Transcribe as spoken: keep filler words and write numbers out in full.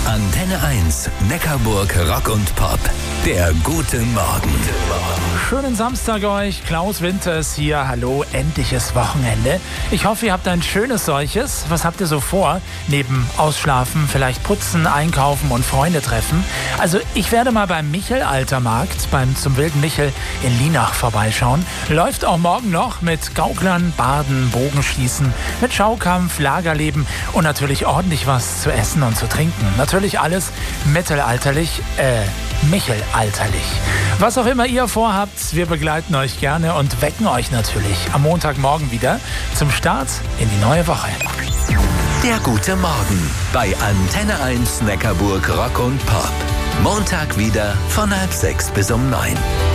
Antenne eins Neckarburg Rock und Pop. Der gute Morgen. Schönen Samstag euch, Klaus Winters hier. Hallo, endliches Wochenende. Ich hoffe, ihr habt ein schönes solches. Was habt ihr so vor? Neben Ausschlafen, vielleicht putzen, einkaufen und Freunde treffen. Also ich werde mal beim Michel-Altermarkt, beim Zum Wilden Michel in Lienach vorbeischauen. Läuft auch morgen noch mit Gauklern, Baden, Bogenschießen, mit Schaukampf, Lagerleben und natürlich ordentlich was zu essen und zu trinken. Natürlich alles mittelalterlich, äh, Michelalterlich. Was auch immer ihr vorhabt, wir begleiten euch gerne und wecken euch natürlich am Montagmorgen wieder zum Start in die neue Woche. Der gute Morgen bei Antenne eins Neckarburg Rock und Pop. Montag wieder von halb sechs bis um neun.